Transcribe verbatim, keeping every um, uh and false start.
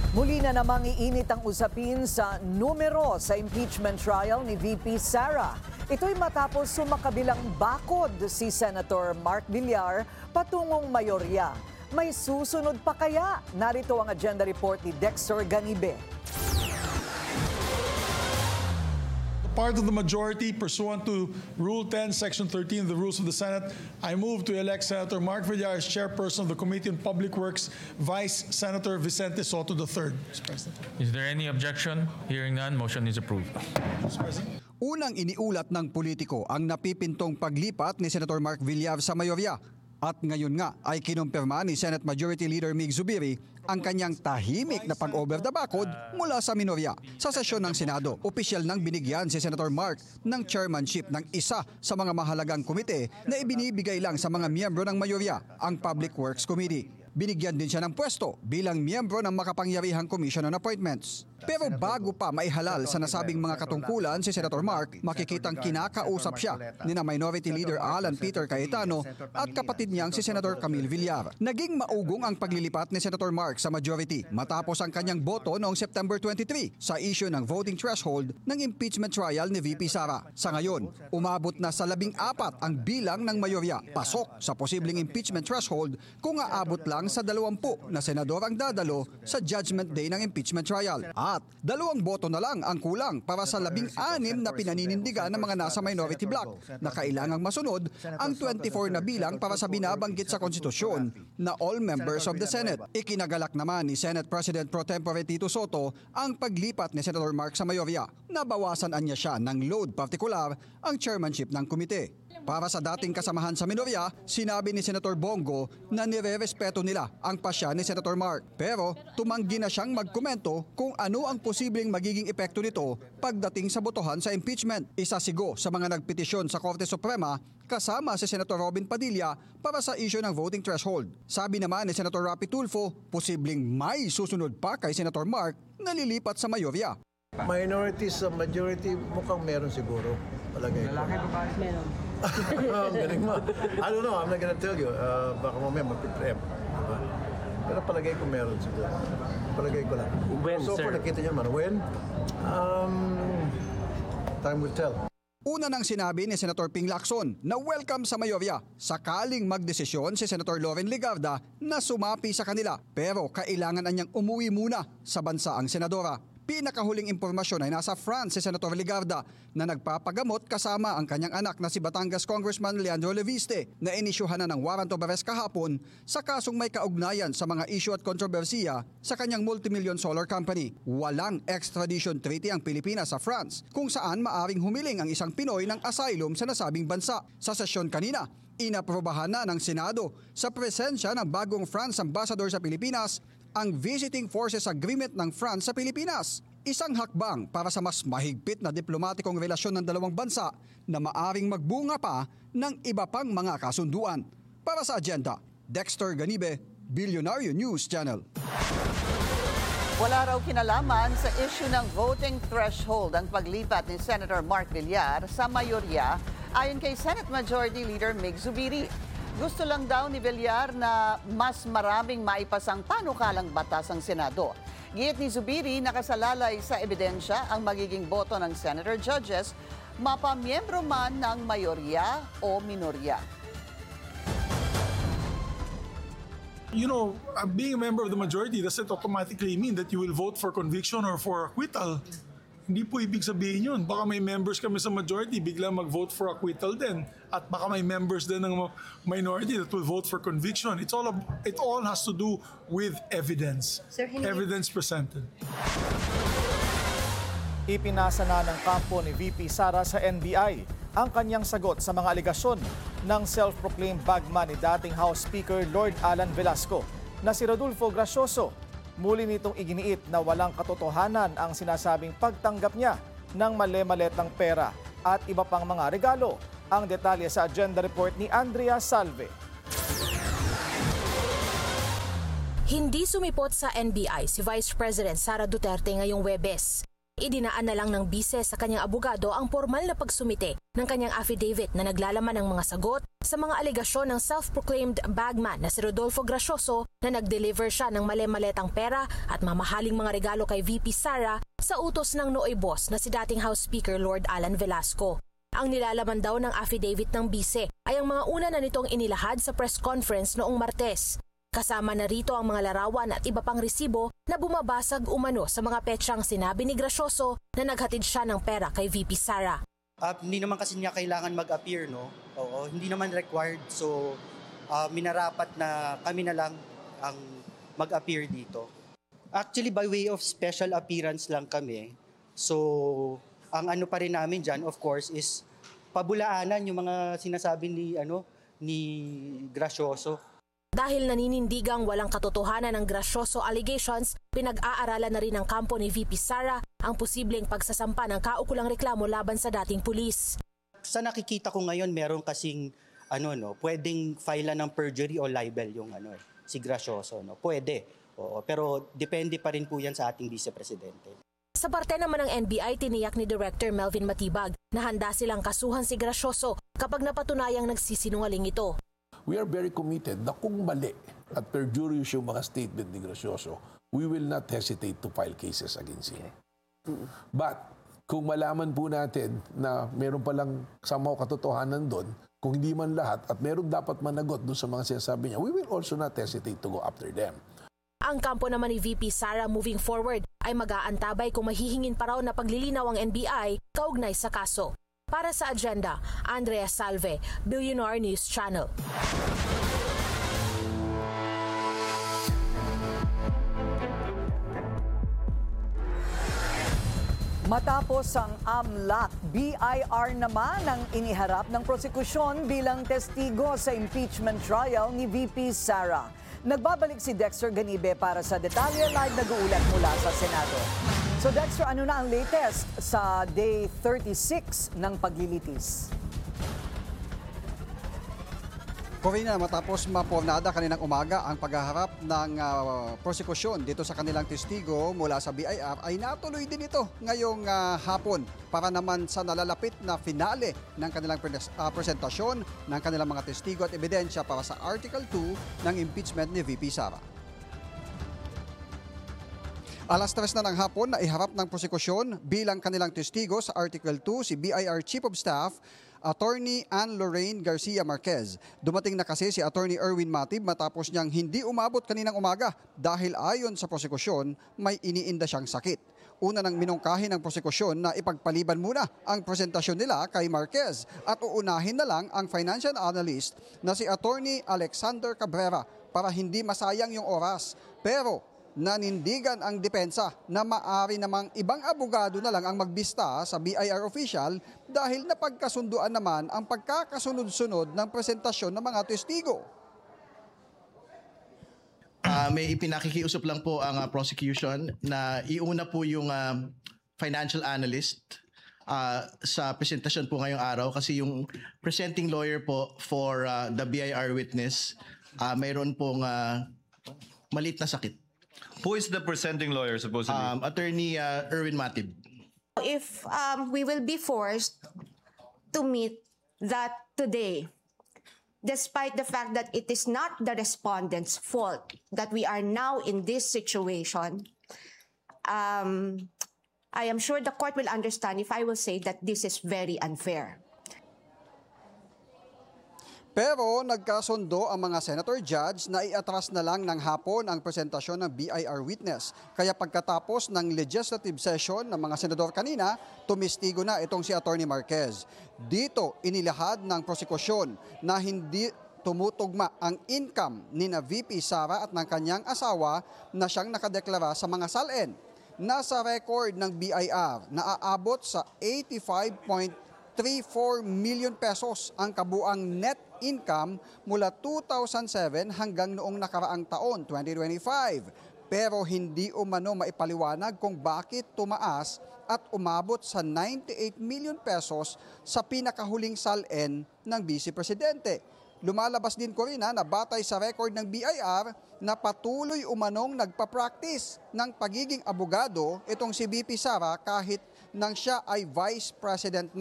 Muli na namang iinit ang usapin sa numero sa impeachment trial ni V P Sara. Ito'y matapos sumakabilang bakod si Senator Mark Villar patungong mayorya. May susunod pa kaya? Narito ang agenda report ni Dexter Ganibe. Part of the majority pursuant to Rule ten, Section thirteen of the Rules of the Senate, I move to elect Senator Mark Villar as chairperson of the Committee on Public Works, Vice Senator Vicente Soto the third. Mister President. Is there any objection? Hearing none, motion is approved. Mister President. Unang iniulat ng politiko ang napipintong paglipat ni Senator Mark Villar sa mayorya. At ngayon nga ay kinumpirma ni Senate Majority Leader Mig Zubiri ang kanyang tahimik na pag-over the bakod mula sa minorya. Sa sesyon ng Senado, opisyal nang binigyan si Senator Mark ng chairmanship ng isa sa mga mahalagang komite na ibinibigay lang sa mga miyembro ng mayorya, ang Public Works Committee. Binigyan din siya ng pwesto bilang miyembro ng makapangyarihang Commission on Appointments. Pero bago pa maihalal sa nasabing mga katungkulan si Senator Mark, makikitang kinakausap siya ni na Minority Leader Alan Peter Cayetano at kapatid niyang si Senator Camille Villar. Naging maugong ang paglilipat ni Senator Mark sa majority matapos ang kanyang boto noong September twenty-three sa issue ng voting threshold ng impeachment trial ni V P Sara. Sa ngayon, umabot na sa labing apat ang bilang ng mayorya pasok sa posibleng impeachment threshold kung aabot lang sa dalawampu na senador ang dadalo sa judgment day ng impeachment trial. At dalawang boto na lang ang kulang para sa labing-anim na pinaninindigan ng mga nasa minority bloc na kailangang masunod ang twenty-four na bilang para sa binabanggit sa konstitusyon na all members of the Senate. Ikinagalak naman ni Senate President Pro Tempore Tito Soto ang paglipat ni Senator Mark sa mayorya. Nabawasan anya siya ng load partikular ang chairmanship ng komite. Para sa dating kasamahan sa minorya, sinabi ni Senator Bongo na nire-respeto nila ang pasya ni Senator Mark. Pero tumanggi na siyang magkomento kung ano ang posibleng magiging epekto nito pagdating sa botohan sa impeachment. Isa sigo sa mga nagpetisyon sa Korte Suprema kasama si Senator Robin Padilla para sa issue ng voting threshold. Sabi naman ni Senator Rapi Tulfo, posibleng may susunod pa kay Senator Mark na lilipat sa mayorya. Minority sa majority, mukhang meron siguro. Palagay ko. Lalaki ba? Meron. Ang galing mo. I don't know, I'm not gonna tell you. Uh, baka mamaya mag-prem. Diba? Pero palagay ko meron siguro. Palagay ko lang. When, so, sir? So, nakita niyo naman, when? Um, time will tell. Una nang sinabi ni Senator Ping Lacson na welcome sa mayorya sakaling magdesisyon si Senator Loren Legarda na sumapi sa kanila, pero kailangan anyang umuwi muna sa bansa ang senadora. Pinakahuling impormasyon ay nasa France si Senator Legarda na nagpapagamot kasama ang kanyang anak na si Batangas Congressman Leandro Leviste na inisyuhan na ng warrant of arrest kahapon sa kasong may kaugnayan sa mga issue at kontrobersiya sa kanyang multimillion solar company. Walang extradition treaty ang Pilipinas sa France kung saan maaring humiling ang isang Pinoy ng asylum sa nasabing bansa. Sa sesyon kanina, inaprobahan na ng Senado sa presensya ng bagong France Ambassador sa Pilipinas ang Visiting Forces Agreement ng France sa Pilipinas. Isang hakbang para sa mas mahigpit na diplomatikong relasyon ng dalawang bansa na maaring magbunga pa ng iba pang mga kasunduan. Para sa agenda, Dexter Ganibe, Billionario News Channel. Wala raw kinalaman sa issue ng voting threshold ang paglipat ni Senator Mark Villar sa mayorya ayon kay Senate Majority Leader Mig Zubiri. Gusto lang daw ni Villar na mas maraming maipasang panukalang batas ang Senado. Giit ni Zubiri, nakasalalay sa ebidensya ang magiging boto ng Senator Judges, mapamiyembro man ng mayorya o minorya. You know, uh, being a member of the majority doesn't automatically mean that you will vote for conviction or for acquittal. Hindi po ibig sabihin yun. Baka may members kami sa majority, bigla mag-vote for acquittal din. At baka may members din ng minority that will vote for conviction. It's all, it all has to do with evidence. Sir, evidence presented. Ipinasa na ng kampo ni V P Sara sa N B I ang kanyang sagot sa mga aligasyon ng self-proclaimed bagman ni dating House Speaker Lord Alan Velasco na si Rodolfo Gracioso. Muli nitong iginiit na walang katotohanan ang sinasabing pagtanggap niya ng mali-maletang pera at iba pang mga regalo. Ang detalye sa agenda report ni Andrea Salve. Hindi sumipot sa N B I si Vice President Sara Duterte ngayong Huwebes. Idinaan na lang ng bise sa kanyang abogado ang formal na pagsumite ng kanyang affidavit na naglalaman ng mga sagot sa mga alegasyon ng self-proclaimed bagman na si Rodolfo Gracioso na nag-deliver siya ng mali-maletang pera at mamahaling mga regalo kay V P Sara sa utos ng nooy boss na si dating House Speaker Lord Alan Velasco. Ang nilalaman daw ng affidavit ng bise ay ang mga una na nitong inilahad sa press conference noong Martes. Kasama na rito ang mga larawan at iba pang resibo na bumabasag umano sa mga petsang sinabi ni Gracioso na naghatid siya ng pera kay V P Sara. Uh, hindi naman kasi niya kailangan mag-appear, no? Oo, hindi naman required. So, uh, minarapat na kami na lang ang mag-appear dito. Actually, by way of special appearance lang kami. So, ang ano pa rin namin dyan, of course, is pabulaanan yung mga sinasabi ni, ano, ni Gracioso. Dahil naninindigang walang katotohanan ng Gracioso allegations, pinag-aaralan na rin ng kampo ni V P Sara ang posibleng pagsasampa ng kaukulang reklamo laban sa dating pulis. Sa nakikita ko ngayon, meron kasing ano no, pwedeng file ng perjury o libel yung ano eh, si Gracioso, no. Pwede. Oo, pero depende pa rin po 'yan sa ating Vice Presidente. Sa parte naman ng N B I, tiniyak ni Director Melvin Matibag na handa silang kasuhan si Gracioso kapag napatunayang nagsisinungaling ito. We are very committed na kung mali at perjurious yung mga statement ni Gracioso, we will not hesitate to file cases against him. But kung malaman po natin na meron palang somehow katotohanan doon, kung hindi man lahat at meron dapat managot doon sa mga sinasabi niya, we will also not hesitate to go after them. Ang kampo naman ni V P Sara moving forward ay mag-aantabay kung mahihingin pa raw na paglilinaw ang N B I kaugnay sa kaso. Para sa Agenda, Andrea Salve, Billionaire News Channel. Matapos ang AMLAC, B I R naman ang iniharap ng prosekusyon bilang testigo sa impeachment trial ni V P Sara. Nagbabalik si Dexter Ganibe para sa detalye, live nag-uulat mula sa Senado. So Dexter, ano na ang latest sa day thirty-six ng paglilitis? Corina, matapos mapornada kaninang umaga ang paghaharap ng uh, prosekusyon dito sa kanilang testigo mula sa B I R ay natuloy din ito ngayong uh, hapon para naman sa nalalapit na finale ng kanilang pres- uh, presentasyon ng kanilang mga testigo at ebidensya para sa Article two ng impeachment ni V P Sara. Alas tres na ng hapon na iharap ng prosekusyon bilang kanilang testigo sa Article two si B I R Chief of Staff Attorney Ann Lorraine Garcia Marquez. Dumating na kasi si Attorney Erwin Matib matapos niyang hindi umabot kaninang umaga dahil ayon sa prosekusyon may iniinda siyang sakit. Una nang minungkahi ng prosekusyon na ipagpaliban muna ang presentasyon nila kay Marquez at uunahin na lang ang financial analyst na si Attorney Alexander Cabrera para hindi masayang yung oras. Pero nanindigan ang depensa na maari namang ibang abogado na lang ang magbista sa B I R official dahil napagkasunduan naman ang pagkakasunod-sunod ng presentasyon ng mga testigo. Uh, may ipinakikiusap lang po ang uh, prosecution na iuna po yung uh, financial analyst uh, sa presentasyon po ngayong araw kasi yung presenting lawyer po for uh, the B I R witness uh, mayroon pong uh, maliit na sakit. Who is the presenting lawyer supposedly? Um, Attorney uh, Erwin Matib. If um, we will be forced to meet that today, despite the fact that it is not the respondent's fault that we are now in this situation, um, I am sure the court will understand if I will say that this is very unfair. Pero nagkasundo ang mga senator judge na iatras na lang ng hapon ang presentasyon ng B I R witness. Kaya pagkatapos ng legislative session ng mga senador kanina, tumistigo na itong si Attorney Marquez. Dito inilahad ng prosekusyon na hindi tumutugma ang income ni na V P Sara at ng kanyang asawa na siyang nakadeklara sa mga salin. Nasa record ng B I R na aabot sa eighty-five point three four million pesos ang kabuang net income mula two thousand seven hanggang noong nakaraang taon, twenty twenty-five. Pero hindi umano maipaliwanag kung bakit tumaas at umabot sa ninety-eight million pesos sa pinakahuling salin ng Vice Presidente. Lumalabas din ko rin na batay sa record ng B I R na patuloy umanong nagpa-practice ng pagiging abogado itong si V P Sara kahit nang siya ay Vice President